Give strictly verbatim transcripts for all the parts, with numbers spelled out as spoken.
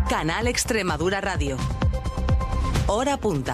Canal Extremadura Radio. Hora punta.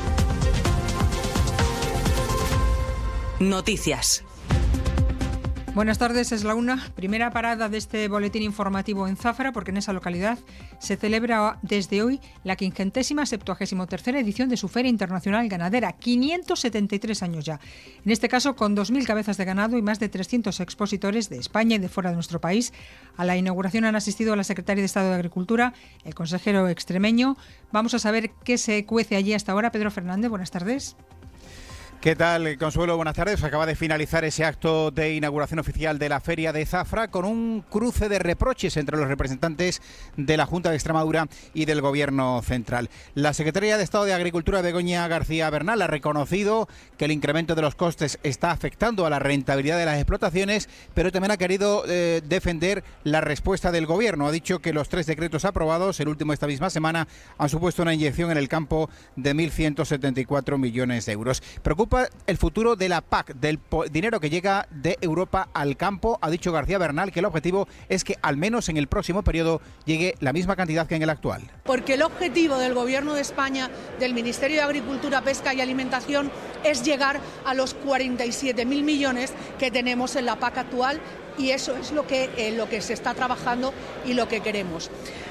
Noticias. Buenas tardes, es la una. Primera parada de este boletín informativo en Zafra, porque en esa localidad se celebra desde hoy la quincuagésima septuagésima tercera edición de su Feria Internacional Ganadera. quinientos setenta y tres años ya. En este caso, con dos mil cabezas de ganado y más de trescientos expositores de España y de fuera de nuestro país. A la inauguración han asistido la secretaria de Estado de Agricultura, el consejero extremeño. Vamos a saber qué se cuece allí hasta ahora. Pedro Fernández, buenas tardes. ¿Qué tal, Consuelo? Buenas tardes. Acaba de finalizar ese acto de inauguración oficial de la Feria de Zafra con un cruce de reproches entre los representantes de la Junta de Extremadura y del Gobierno central. La secretaria de Estado de Agricultura, Begoña García Bernal, ha reconocido que el incremento de los costes está afectando a la rentabilidad de las explotaciones, pero también ha querido eh, defender la respuesta del Gobierno. Ha dicho que los tres decretos aprobados, el último esta misma semana, han supuesto una inyección en el campo de mil ciento setenta y cuatro millones de euros. Preocupa el futuro de la P A C, del dinero que llega de Europa al campo. Ha dicho García Bernal que el objetivo es que al menos en el próximo periodo llegue la misma cantidad que en el actual. Porque el objetivo del Gobierno de España, del Ministerio de Agricultura, Pesca y Alimentación, es llegar a los cuarenta y siete mil millones que tenemos en la P A C actual, y eso es lo que, eh, lo que se está trabajando y lo que queremos.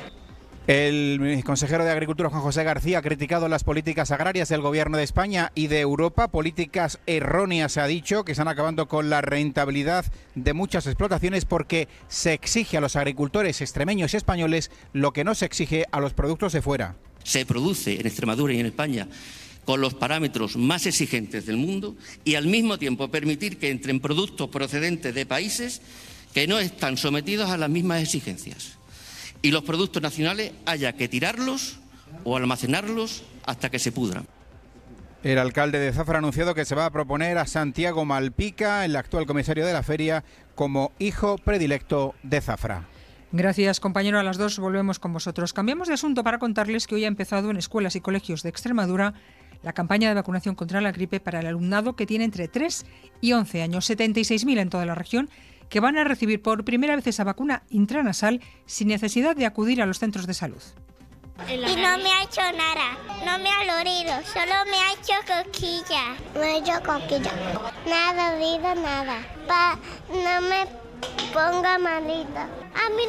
El consejero de Agricultura, Juan José García, ha criticado las políticas agrarias del Gobierno de España y de Europa, políticas erróneas, ha dicho, que están acabando con la rentabilidad de muchas explotaciones porque se exige a los agricultores extremeños y españoles lo que no se exige a los productos de fuera. Se produce en Extremadura y en España con los parámetros más exigentes del mundo y al mismo tiempo permitir que entren productos procedentes de países que no están sometidos a las mismas exigencias. Y los productos nacionales haya que tirarlos o almacenarlos hasta que se pudran. El alcalde de Zafra ha anunciado que se va a proponer a Santiago Malpica, el actual comisario de la feria, como hijo predilecto de Zafra. Gracias, compañero. A las dos volvemos con vosotros. Cambiamos de asunto para contarles que hoy ha empezado en escuelas y colegios de Extremadura la campaña de vacunación contra la gripe para el alumnado que tiene entre tres y once años, setenta y seis mil en toda la región, que van a recibir por primera vez esa vacuna intranasal sin necesidad de acudir a los centros de salud. Y no me ha hecho nada, no me ha dolido, solo me ha hecho cosquilla. Me ha hecho cosquilla. Nada ha dolido, nada. Pa, no me ponga malita. A mí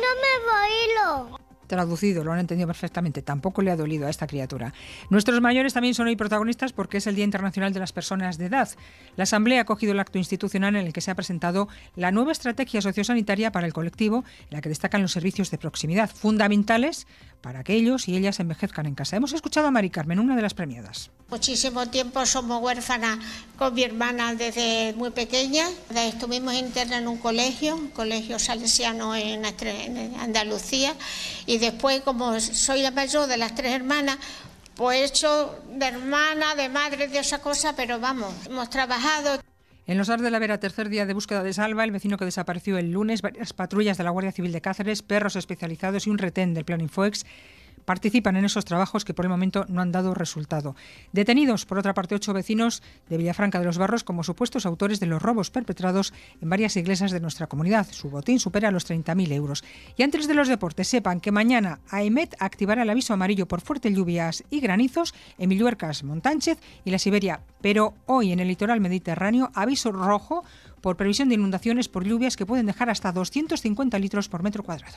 no me voy. Traducido, lo han entendido perfectamente, tampoco le ha dolido a esta criatura. Nuestros mayores también son hoy protagonistas porque es el Día Internacional de las Personas de Edad. La Asamblea ha acogido el acto institucional en el que se ha presentado la nueva estrategia sociosanitaria para el colectivo, en la que destacan los servicios de proximidad, fundamentales para que ellos y ellas envejezcan en casa. Hemos escuchado a Mari Carmen, una de las premiadas. Muchísimo tiempo somos huérfanas con mi hermana desde muy pequeña. Estuvimos internas en un colegio, un colegio salesiano en Andalucía, y después, como soy la mayor de las tres hermanas, pues he hecho de hermana, de madre, de esa cosa, pero vamos, hemos trabajado. En los Arts de la Vera, tercer día de búsqueda de Salva, el vecino que desapareció el lunes, varias patrullas de la Guardia Civil de Cáceres, perros especializados y un retén del Plan Infoex participan en esos trabajos que por el momento no han dado resultado. Detenidos, por otra parte, ocho vecinos de Villafranca de los Barros como supuestos autores de los robos perpetrados en varias iglesias de nuestra comunidad. Su botín supera los treinta mil euros. Y antes de los deportes, sepan que mañana AEMET activará el aviso amarillo por fuertes lluvias y granizos en Milluercas, Montánchez y la Siberia. Pero hoy en el litoral mediterráneo, aviso rojo por previsión de inundaciones por lluvias que pueden dejar hasta doscientos cincuenta litros por metro cuadrado.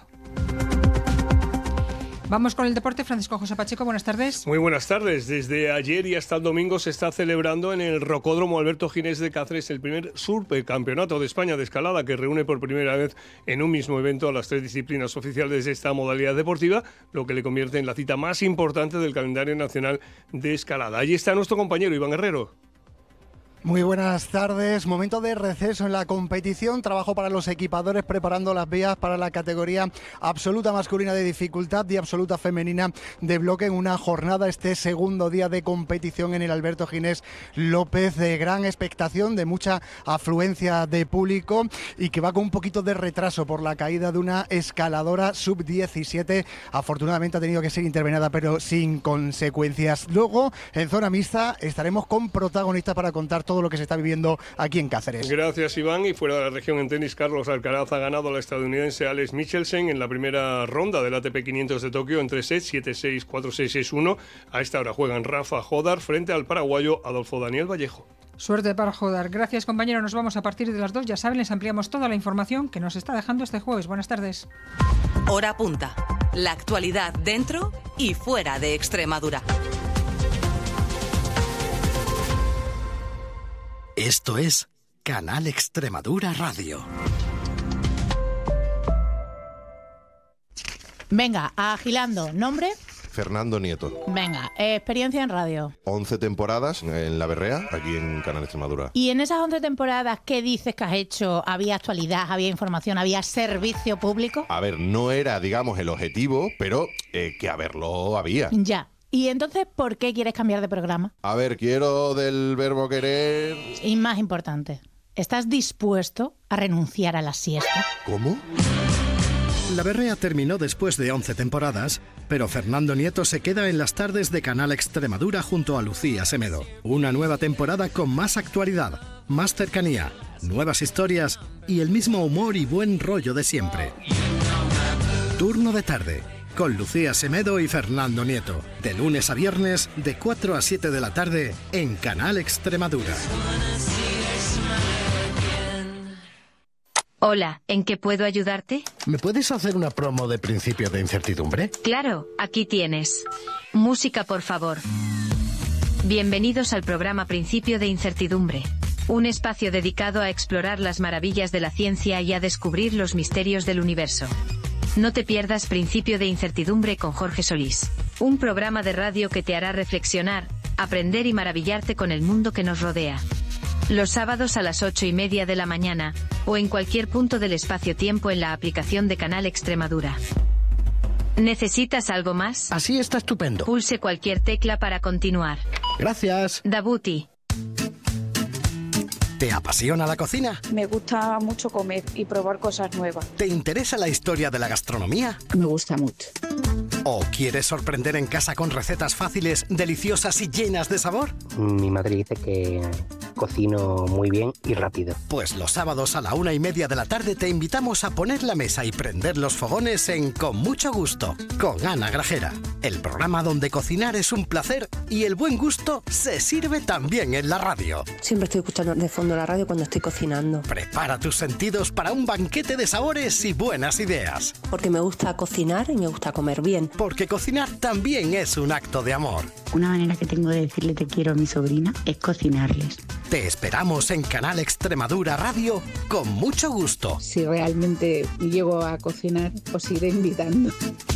Vamos con el deporte. Francisco José Pacheco, buenas tardes. Muy buenas tardes. Desde ayer y hasta el domingo se está celebrando en el Rocódromo Alberto Ginés de Cáceres el primer Supercampeonato de España de escalada, que reúne por primera vez en un mismo evento a las tres disciplinas oficiales de esta modalidad deportiva, lo que le convierte en la cita más importante del calendario nacional de escalada. Allí está nuestro compañero Iván Herrero. Muy buenas tardes, momento de receso en la competición, trabajo para los equipadores preparando las vías para la categoría absoluta masculina de dificultad y absoluta femenina de bloque en una jornada, este segundo día de competición en el Alberto Ginés López, de gran expectación, de mucha afluencia de público y que va con un poquito de retraso por la caída de una escaladora sub diecisiete, afortunadamente ha tenido que ser intervenida pero sin consecuencias. Luego en zona mixta estaremos con protagonistas para contar todo todo lo que se está viviendo aquí en Cáceres. Gracias, Iván. Y fuera de la región en tenis, Carlos Alcaraz ha ganado a la estadounidense Alex Michelsen en la primera ronda del A T P quinientos de Tokio en tres sets, siete seis, cuatro seis, seis uno. A esta hora juegan Rafa Jodar frente al paraguayo Adolfo Daniel Vallejo. Suerte para Jodar. Gracias, compañero. Nos vamos a partir de las dos. Ya saben, les ampliamos toda la información que nos está dejando este jueves. Buenas tardes. Hora punta. La actualidad dentro y fuera de Extremadura. Esto es Canal Extremadura Radio. Venga, agilando. ¿Nombre? Fernando Nieto. Venga, eh, experiencia en radio. once temporadas en La Berrea, aquí en Canal Extremadura. Y en esas once temporadas, ¿qué dices que has hecho? ¿Había actualidad, había información, había servicio público? A ver, no era, digamos, el objetivo, pero eh, que haberlo había. Ya. ¿Y entonces por qué quieres cambiar de programa? A ver, quiero del verbo querer... Y más importante, ¿estás dispuesto a renunciar a la siesta? ¿Cómo? La Berrea terminó después de once temporadas, pero Fernando Nieto se queda en las tardes de Canal Extremadura junto a Lucía Semedo. Una nueva temporada con más actualidad, más cercanía, nuevas historias y el mismo humor y buen rollo de siempre. Turno de tarde, con Lucía Semedo y Fernando Nieto, de lunes a viernes de cuatro a siete de la tarde en Canal Extremadura. Hola, ¿en qué puedo ayudarte? ¿Me puedes hacer una promo de Principio de Incertidumbre? Claro, aquí tienes. Música, por favor. Bienvenidos al programa Principio de Incertidumbre. Un espacio dedicado a explorar las maravillas de la ciencia y a descubrir los misterios del universo. No te pierdas Principio de Incertidumbre con Jorge Solís. Un programa de radio que te hará reflexionar, aprender y maravillarte con el mundo que nos rodea. Los sábados a las ocho y media de la mañana, o en cualquier punto del espacio-tiempo en la aplicación de Canal Extremadura. ¿Necesitas algo más? Así está estupendo. Pulse cualquier tecla para continuar. Gracias. Dabuti. ¿Te apasiona la cocina? Me gusta mucho comer y probar cosas nuevas. ¿Te interesa la historia de la gastronomía? Me gusta mucho. ¿O quieres sorprender en casa con recetas fáciles, deliciosas y llenas de sabor? Mi madre dice que cocino muy bien y rápido. Pues los sábados a la una y media de la tarde te invitamos a poner la mesa y prender los fogones en Con Mucho Gusto, con Ana Grajera. El programa donde cocinar es un placer y el buen gusto se sirve también en la radio. Siempre estoy escuchando de fondo la radio cuando estoy cocinando. Prepara tus sentidos para un banquete de sabores y buenas ideas. Porque me gusta cocinar y me gusta comer bien. Porque cocinar también es un acto de amor. Una manera que tengo de decirle te quiero a mi sobrina es cocinarles. Te esperamos en Canal Extremadura Radio con mucho gusto. Si realmente llego a cocinar, os iré invitando.